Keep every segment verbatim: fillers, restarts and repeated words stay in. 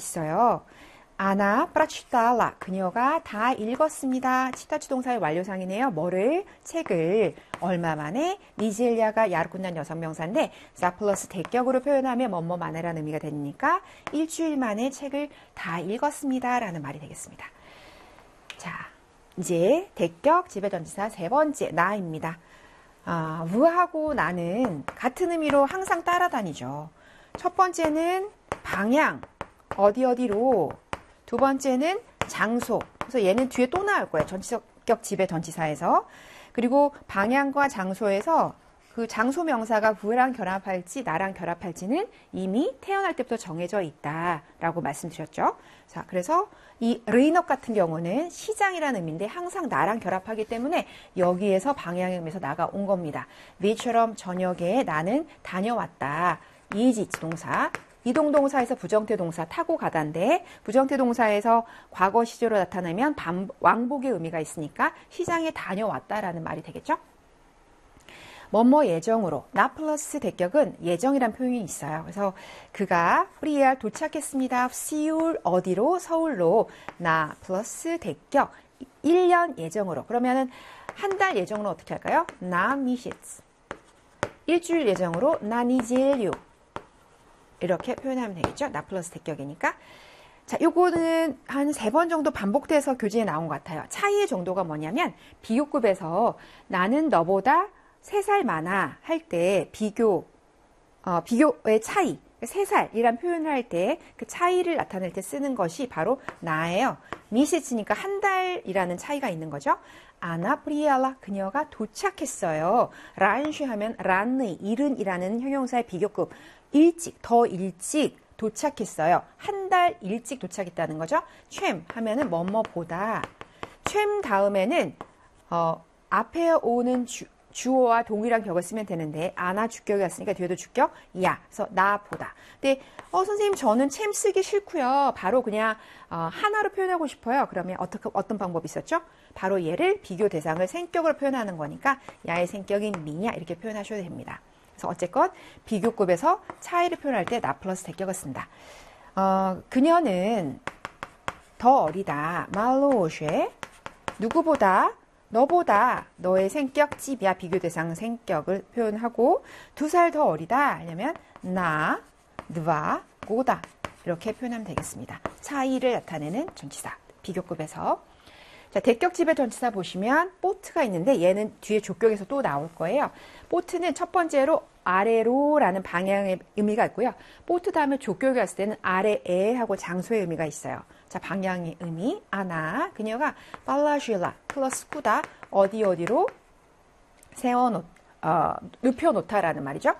있어요. 아나 프라치달라 그녀가 다 읽었습니다. 치타치 동사의 완료상이네요. 뭐를? 책을. 얼마 만에? 니젤리아가 야르군난 여성명사인데 자 플러스 대격으로 표현하면 뭐뭐 만에라는 의미가 되니까 일주일 만에 책을 다 읽었습니다 라는 말이 되겠습니다. 자, 이제 대격 지배전치사 세 번째 나입니다. 아, 우하고 나는 같은 의미로 항상 따라다니죠. 첫 번째는 방향, 어디 어디로. 두 번째는 장소. 그래서 얘는 뒤에 또 나올 거예요. 전치격 지배 전치사에서. 그리고 방향과 장소에서 그 장소 명사가 후랑 결합할지 나랑 결합할지는 이미 태어날 때부터 정해져 있다라고 말씀드렸죠. 자, 그래서 이 르이너 같은 경우는 시장이라는 의미인데 항상 나랑 결합하기 때문에 여기에서 방향의 의미에서 나가온 겁니다. 위처럼 저녁에 나는 다녀왔다. 이지치 동사. 이동동사에서 부정태 동사 타고 가다인데 부정태 동사에서 과거 시제로 나타나면 반, 왕복의 의미가 있으니까 시장에 다녀왔다라는 말이 되겠죠. 뭐뭐 예정으로 나 플러스 대격은 예정이란 표현이 있어요. 그래서 그가 프리알 도착했습니다. 시울 어디로? 서울로. 나 플러스 대격 일 년 예정으로. 그러면은 한 달 예정으로 어떻게 할까요? 나 미시츠. 일주일 예정으로 나 니젤유. 이렇게 표현하면 되겠죠. 나 플러스 대격이니까. 자, 요거는 한 세 번 정도 반복돼서 교재에 나온 것 같아요. 차이의 정도가 뭐냐면 비교급에서 나는 너보다 세 살 많아 할 때 비교, 어, 비교의 차이, 세 살이란 표현을 할 때 그 차이를 나타낼 때 쓰는 것이 바로 나예요. 미시츠니까 한 달이라는 차이가 있는 거죠. 아나 프리알라 그녀가 도착했어요. 란쉬 하면 란의 이른이라는 형용사의 비교급. 일찍, 더 일찍 도착했어요. 한 달 일찍 도착했다는 거죠. 촨 하면은 뭐뭐보다. 촨 다음에는 어, 앞에 오는 주, 주어와 동일한 격을 쓰면 되는데 아나 주격이 왔으니까 뒤에도 주격 야. 그래서 나보다. 근데 어, 선생님 저는 촨 쓰기 싫고요. 바로 그냥 어, 하나로 표현하고 싶어요. 그러면 어떻게 어떤 방법이 있었죠? 바로 얘를 비교 대상을 생격으로 표현하는 거니까 야의 생격인 미냐 이렇게 표현하셔도 됩니다. 그래서 어쨌건 비교급에서 차이를 표현할 때 나 플러스 대격을 쓴다. 어, 그녀는 더 어리다. 말로오쉐 누구보다 너보다 너의 생격 찝이야 비교 대상 생격을 표현하고 두 살 더 어리다 하려면 나, 누아, 고다 이렇게 표현하면 되겠습니다. 차이를 나타내는 전치사 비교급에서. 자, 대격 지배 전치사 보시면 보트가 있는데 얘는 뒤에 족격에서 또 나올 거예요. 보트는 첫 번째로 아래로라는 방향의 의미가 있고요. 보트 다음에 족격이 왔을 때는 아래에 하고 장소의 의미가 있어요. 자, 방향의 의미 아나 그녀가 빨라쉴라 플러스 꾸다 어디 어디로 세워놓 어, 눕혀놓다라는 말이죠.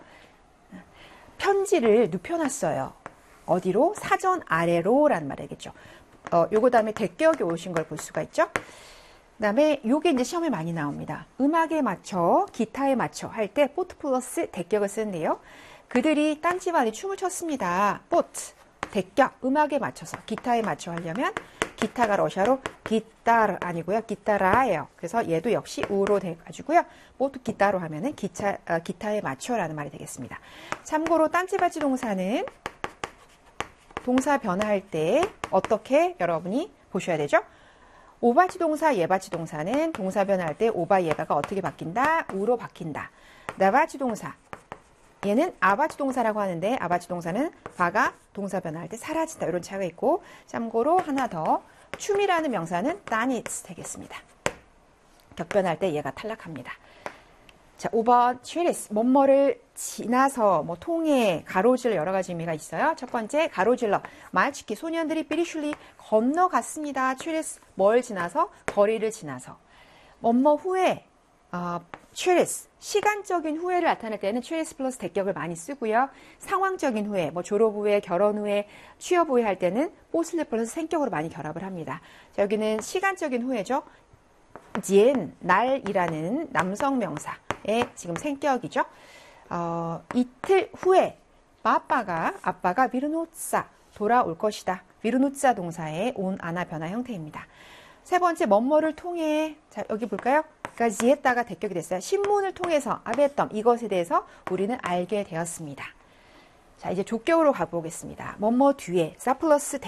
편지를 눕혀놨어요. 어디로? 사전 아래로라는 말이겠죠. 어, 요거 다음에 대격이 오신 걸 볼 수가 있죠. 그 다음에 요게 이제 시험에 많이 나옵니다. 음악에 맞춰, 기타에 맞춰 할 때 포트 플러스 대격을 쓰는데요. 그들이 딴집 안에 춤을 췄습니다. 포트, 대격, 음악에 맞춰서 기타에 맞춰 하려면 기타가 러시아로 기타르 아니고요. 기타라예요. 그래서 얘도 역시 우로 돼가지고요. 포트 기타로 하면은 기차, 어, 기타에 맞춰라는 말이 되겠습니다. 참고로 딴지바지 동사는 동사 변화할 때 어떻게 여러분이 보셔야 되죠? 오바치 동사, 예바치 동사는 동사 변화할 때 오바, 예바가 어떻게 바뀐다? 우로 바뀐다. 나바치 동사, 얘는 아바치 동사라고 하는데 아바치 동사는 바가 동사 변화할 때 사라진다. 이런 차이가 있고 참고로 하나 더 춤이라는 명사는 따니츠 되겠습니다. 격변할 때 얘가 탈락합니다. 자, 오 번 취레스 뭐뭐를 지나서 뭐 통해 가로질 여러 가지 의미가 있어요. 첫 번째 가로질러 말치키 소년들이 삐리슐리 건너갔습니다. 취레스 뭘 지나서 거리를 지나서 뭐뭐 후에 어, 취레스 시간적인 후회를 나타낼 때는 취레스 플러스 대격을 많이 쓰고요. 상황적인 후회 뭐 졸업 후회, 결혼 후회, 취업 후회 할 때는 포슬레 플러스 생격으로 많이 결합을 합니다. 자, 여기는 시간적인 후회죠. 지엔 날이라는 남성 명사의 지금 생격이죠. 어, 이틀 후에 아빠가 아빠가 비르노짜 돌아올 것이다. 비르노짜 동사의 온 아나 변화 형태입니다. 세 번째 뭐뭐를 통해 자 여기 볼까요? 그러니까 지했다가 대격이 됐어요. 신문을 통해서 아베덤 이것에 대해서 우리는 알게 되었습니다. 자 이제 족격으로 가보겠습니다. 뭐뭐 뒤에 사 플러스